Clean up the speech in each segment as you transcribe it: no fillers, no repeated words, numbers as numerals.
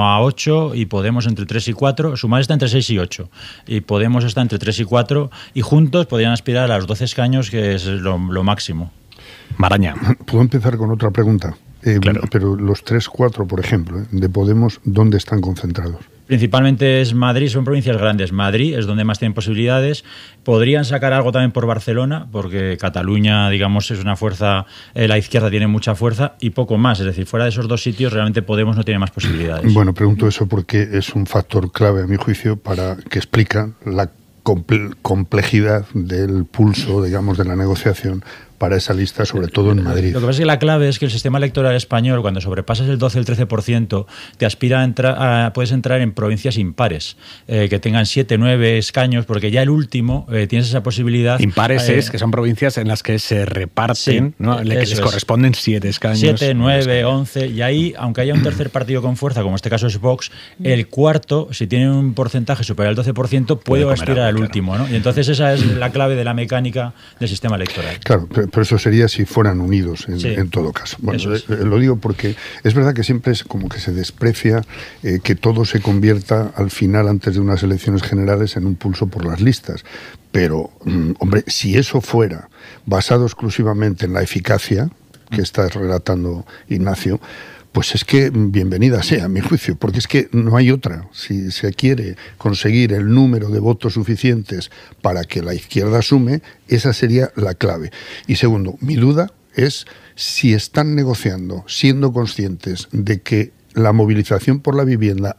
torno a 8 y Podemos entre 3 y 4. Sumar está entre 6 y 8 y Podemos está entre 3 y 4 y juntos podrían aspirar a los 12 escaños, que es lo máximo. Maraña. ¿Puedo empezar con otra pregunta? Claro. Pero los 3-4, por ejemplo, de Podemos, ¿dónde están concentrados? Principalmente es Madrid, son provincias grandes. Madrid es donde más tienen posibilidades. Podrían sacar algo también por Barcelona, porque Cataluña, digamos, es una fuerza, la izquierda tiene mucha fuerza y poco más. Es decir, fuera de esos dos sitios realmente Podemos no tiene más posibilidades. Bueno, pregunto eso porque es un factor clave, a mi juicio, para que explica la complejidad del pulso, digamos, de la negociación para esa lista, sobre todo en Madrid. Lo que pasa es que la clave es que el sistema electoral español, cuando sobrepasas el 12 o el 13%, te aspira puedes entrar en provincias impares, que tengan 7, 9 escaños, porque ya el último tienes esa posibilidad. Impares es que son provincias en las que se reparten, sí, ¿no? Que les corresponden 7 escaños. 7, 9, 11, y ahí, aunque haya un tercer partido con fuerza, como en este caso es Vox, el cuarto, si tiene un porcentaje superior al 12%, puede aspirar al último, ¿no? Y entonces esa es la clave de la mecánica del sistema electoral. Claro, pero eso sería si fueran unidos, en todo caso. Bueno, lo digo porque es verdad que siempre es como que se desprecia que todo se convierta al final, antes de unas elecciones generales, en un pulso por las listas. Pero, hombre, si eso fuera basado exclusivamente en la eficacia que está relatando Ignacio, pues es que bienvenida sea, a mi juicio, porque es que no hay otra. Si se quiere conseguir el número de votos suficientes para que la izquierda sume, esa sería la clave. Y segundo, mi duda es si están negociando, siendo conscientes de que la movilización por la vivienda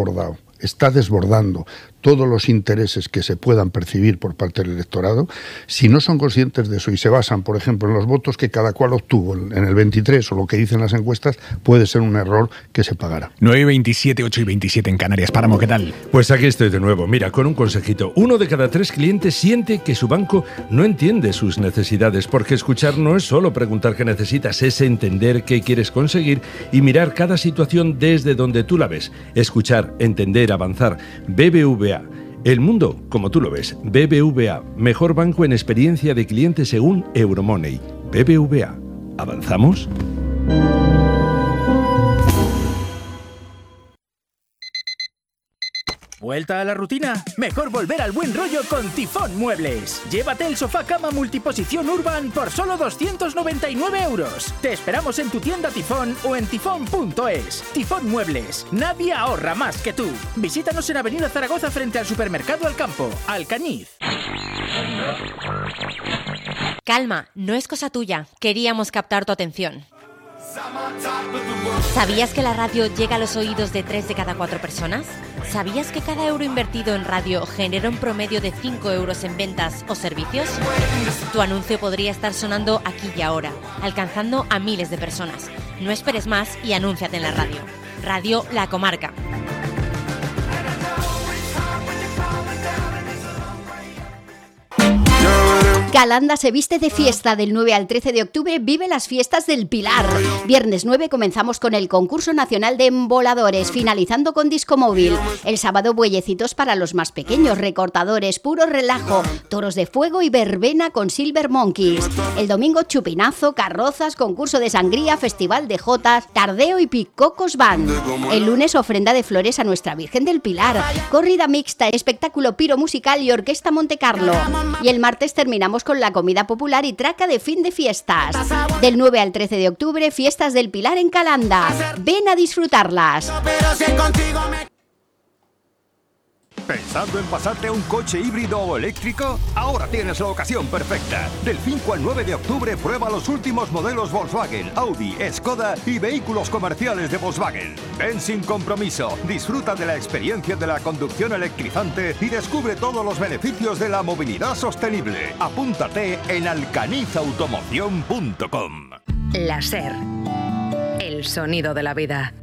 está desbordando todos los intereses que se puedan percibir por parte del electorado. Si no son conscientes de eso y se basan, por ejemplo, en los votos que cada cual obtuvo en el 23 o lo que dicen las encuestas, puede ser un error que se pagará. 9:27, 8:27 en Canarias. Páramo, ¿qué tal? Pues aquí estoy de nuevo. Mira, con un consejito. 1 de cada 3 clientes siente que su banco no entiende sus necesidades, porque escuchar no es solo preguntar qué necesitas, es entender qué quieres conseguir y mirar cada situación desde donde tú la ves. Escuchar, entender, avanzar. BBVA. El mundo como tú lo ves. BBVA, mejor banco en experiencia de cliente según Euromoney. BBVA. ¿Avanzamos? ¿Vuelta a la rutina? Mejor volver al buen rollo con Tifón Muebles. Llévate el sofá cama multiposición Urban por solo 299 €. Te esperamos en tu tienda Tifón o en tifón.es. Tifón Muebles. Nadie ahorra más que tú. Visítanos en Avenida Zaragoza frente al Supermercado Alcampo, Alcañiz. Calma, no es cosa tuya. Queríamos captar tu atención. ¿Sabías que la radio llega a los oídos de 3 de cada 4 personas? ¿Sabías que cada euro invertido en radio genera un promedio de 5 € en ventas o servicios? Tu anuncio podría estar sonando aquí y ahora, alcanzando a miles de personas. No esperes más y anúnciate en la radio. Radio La Comarca. Calanda se viste de fiesta. Del 9 al 13 de octubre vive las fiestas del Pilar. Viernes 9 comenzamos con el concurso nacional de emboladores, finalizando con disco móvil. El sábado bueyecitos para los más pequeños, recortadores, puro relajo, toros de fuego y verbena con Silver Monkeys. El domingo chupinazo, carrozas, concurso de sangría, festival de jotas, tardeo y picocos band. El lunes ofrenda de flores a nuestra Virgen del Pilar, corrida mixta, espectáculo piro musical y orquesta Montecarlo. Y el martes terminamos con la comida popular y traca de fin de fiestas. Del 9 al 13 de octubre, fiestas del Pilar en Calanda. Ven a disfrutarlas. ¿Pensando en pasarte a un coche híbrido o eléctrico? Ahora tienes la ocasión perfecta. Del 5 al 9 de octubre prueba los últimos modelos Volkswagen, Audi, Skoda y vehículos comerciales de Volkswagen. Ven sin compromiso, disfruta de la experiencia de la conducción electrizante y descubre todos los beneficios de la movilidad sostenible. Apúntate en alcanizautomoción.com. La SER. El sonido de la vida.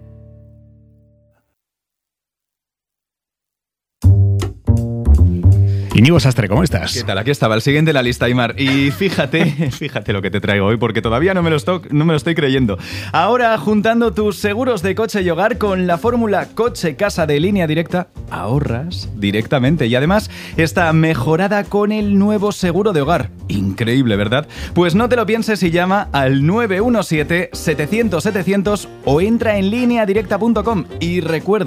Íñigo Sastre, ¿cómo estás? ¿Qué tal? Aquí estaba el siguiente en la lista, Aimar. Y fíjate lo que te traigo hoy, porque todavía no me lo estoy creyendo. Ahora, juntando tus seguros de coche y hogar con la fórmula coche-casa de Línea Directa, ahorras directamente. Y además, está mejorada con el nuevo seguro de hogar. Increíble, ¿verdad? Pues no te lo pienses y llama al 917-700-700 o entra en lineadirecta.com. Y recuerda,